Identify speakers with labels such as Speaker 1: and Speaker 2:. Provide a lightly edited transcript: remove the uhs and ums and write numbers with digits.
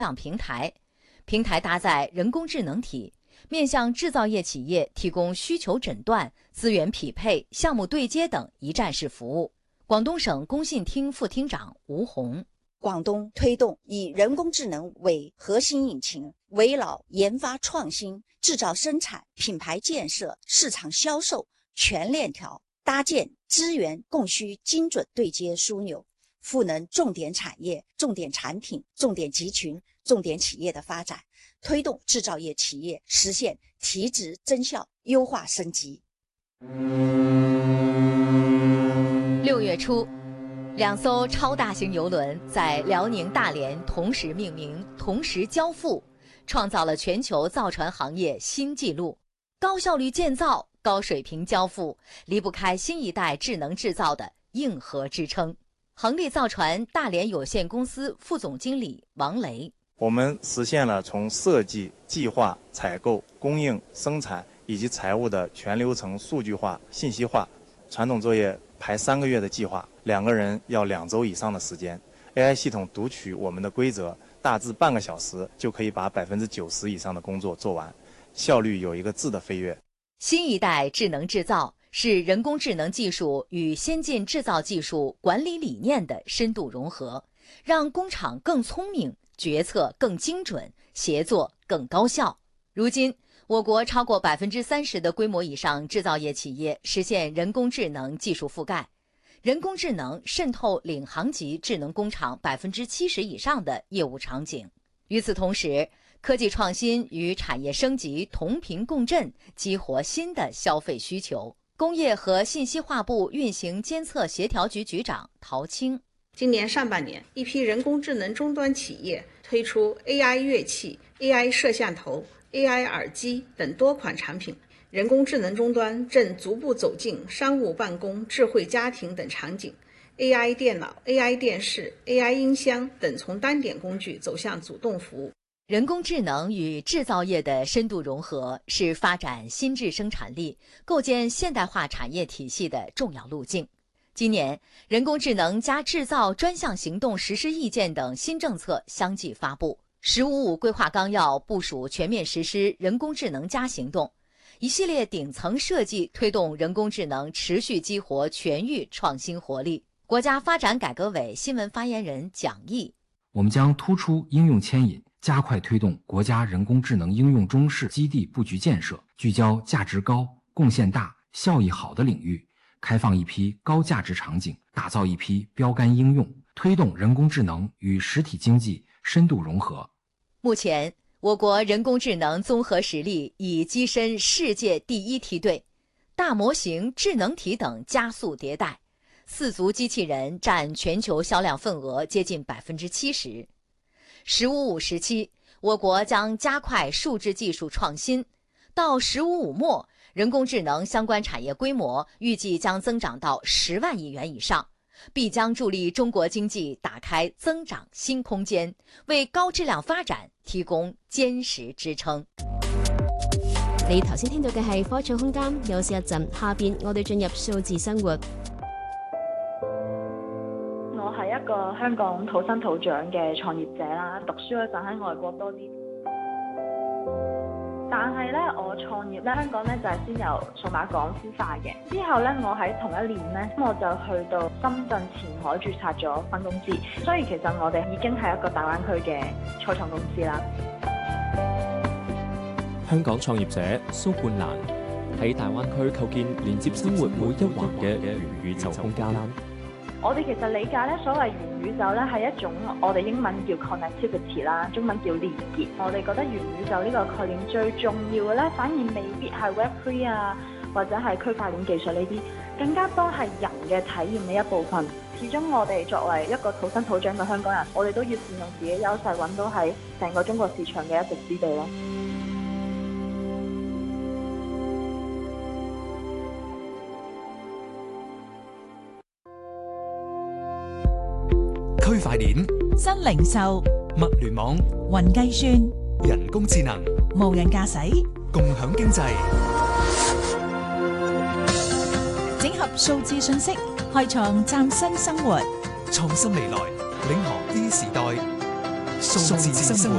Speaker 1: 量平台，平台搭载人工智能体，面向制造业企业提供需求诊断、资源匹配、项目对接等一站式服务。广东省工信厅副厅长吴红：
Speaker 2: 广东推动以人工智能为核心引擎，围绕研发创新、制造生产、品牌建设、市场销售全链条，搭建资源供需精准对接枢纽，赋能重点产业、重点产品、重点集群、重点企业的发展，推动制造业企业实现提质增效、优化升级。
Speaker 1: 6月初，2艘超大型邮轮在辽宁大连同时命名、同时交付，创造了全球造船行业新纪录。高效率建造、高水平交付，离不开新一代智能制造的硬核支撑。恒力造船大连有限公司副总经理王雷：
Speaker 3: 我们实现了从设计、计划、采购、供应、生产以及财务的全流程数据化、信息化。传统作业排3个月的计划，2个人要2周以上的时间。AI 系统读取我们的规则，大致半个小时就可以把90%以上的工作做完，效率有一个质的飞跃。
Speaker 1: 新一代智能制造是人工智能技术与先进制造技术管理理念的深度融合，让工厂更聪明，决策更精准，协作更高效。如今，我国超过30%的规模以上制造业企业实现人工智能技术覆盖，人工智能渗透领航级智能工厂70%以上的业务场景。与此同时，科技创新与产业升级同频共振，激活新的消费需求。工业和信息化部运行监测协调局局长陶青：
Speaker 4: 今年上半年，一批人工智能终端企业推出 AI 乐器、AI 摄像头、AI 耳机等多款产品，人工智能终端正逐步走进商务办公、智慧家庭等场景。AI 电脑、AI 电视、AI 音箱等从单点工具走向主动服务。
Speaker 1: 人工智能与制造业的深度融合是发展新质生产力、构建现代化产业体系的重要路径。今年，人工智能加制造专项行动实施意见等新政策相继发布。“15+5”规划纲要部署全面实施人工智能加行动，一系列顶层设计推动人工智能持续激活全域创新活力。国家发展改革委新闻发言人蒋毅：
Speaker 5: 我们将突出应用牵引，加快推动国家人工智能应用中试基地布局建设，聚焦价值高、贡献大、效益好的领域，开放一批高价值场景，打造一批标杆应用，推动人工智能与实体经济深度融合。
Speaker 1: 目前，我国人工智能综合实力已跻身世界第1梯队，大模型、智能体等加速迭代，4足机器人占全球销量份额接近70%。“15+5”时期，我国将加快数字技术创新，到“15+5”末，人工智能相关产业规模预计将增长到10万亿元以上，必将助力中国經濟打開增長新空間，為高質量發展提供堅實支撐。
Speaker 6: 你頭先聽到嘅係科創空間，休息一陣，下邊我哋進入數字生活。
Speaker 7: 我係一個香港土生土長嘅創業者啦，讀書嗰陣喺外國多啲。但係咧，我創業咧，香港咧就係先由數碼港孵化嘅。之後咧，我喺同一年咧，我就去到深圳前海註冊咗分公司。所以其實我哋已經係一個大灣區嘅初創公司啦。
Speaker 8: 香港創業者蘇冠蘭喺大灣區構建連接生活每一環嘅元宇宙空間。
Speaker 7: 我哋其實理解咧，所謂元宇宙咧係一種我哋英文叫 connectivity 啦，中文叫連結。我哋覺得元宇宙呢個概念最重要嘅咧，反而未必係 Web3 啊，或者係區塊鏈技術呢啲，更加多係人嘅體驗嘅一部分。始終我哋作為一個土生土長嘅香港人，我哋都要善用自己優勢，揾到喺成個中國市場嘅一席之地咯。
Speaker 9: 區塊鏈、
Speaker 10: 新零售、
Speaker 9: 物聯網、
Speaker 10: 雲計算、
Speaker 9: 人工智能、
Speaker 10: 無人駕駛、
Speaker 9: 共享經濟，
Speaker 10: 整合數字信息，開創嶄新生活。
Speaker 9: 創新未來，領航 E 時代。 數字生活。